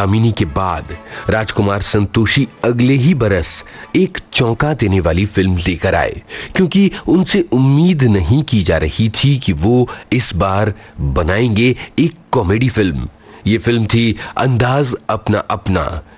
कामिनी के बाद राजकुमार संतोषी अगले ही बरस एक चौंका देने वाली फिल्म लेकर आए, क्योंकि उनसे उम्मीद नहीं की जा रही थी कि वो इस बार बनाएंगे एक कॉमेडी फिल्म। ये फिल्म थी अंदाज अपना अपना,